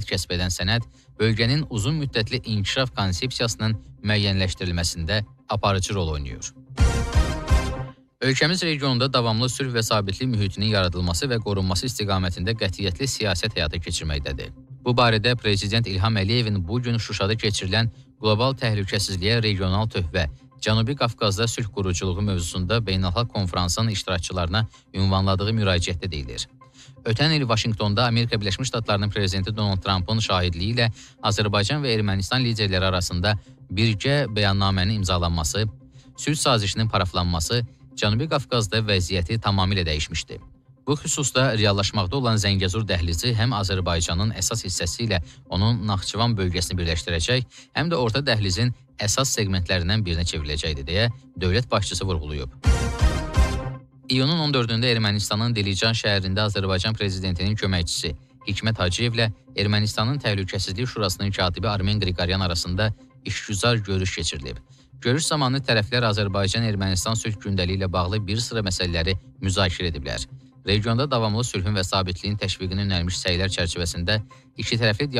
kəsb edən sənəd bölgənin uzun müddətli inkişaf konsepsiyasının müəyyənləşdirilməsində aparıcı rol oynayır. Ölkəmiz regionunda davamlı sülh və sabitlik mühitinin yaradılması və qorunması istiqamətində qətiyyətli siyasət həyata keçirməkdədir. Bu barədə Prezident İlham Əliyevin bugün Şuşada keçirilən qlobal təhlükəsizliyə regional töhfə, Cənubi Qafqazda sülh quruculuğu mövzusunda beynəlxalq konferansın iştirakçılarına ünvanladığı müraciətdə deyilir. Ötən il Vaşinqtonda Amerika Birləşmiş Ştatlarının prezidenti Donald Trumpın şahidliyi ilə Azərbaycan və Ermənistan liderləri arasında birgə bəyannamənin imzalanması, sülh sazişinin paraflanması Cənubi Qafqazda vəziyyəti tamamilə dəyişmişdi. Bu xüsusda reallaşmaqda olan Zəngəzur dəhlizi həm Azərbaycanın əsas hissəsi ilə onun Naxçıvan bölgəsini birləşdirəcək, həm də orta dəhlizin əsas segmentlərindən birinə çevriləcəkdir, deyə dövlət başçısı vurğulayıb. İyunun 14-də Ermənistanın Dilican şəhərində Azərbaycan prezidentinin köməkçisi Hikmət Hacıyevlə Ermənistanın Təhlükəsizlik Şurasının katibi Armen Qriqoryan arasında işgüzar görüş keçirilib. Görüş zamanı tərəflər Azərbaycan-Ermənistan sülh gündəliyi ilə bağlı bir sıra məsələləri müzakirə ediblər. Regionda davamlı sülhün və sabitliyin təşviqinə yönəlmiş səylər çərçivəsində ikitərəfli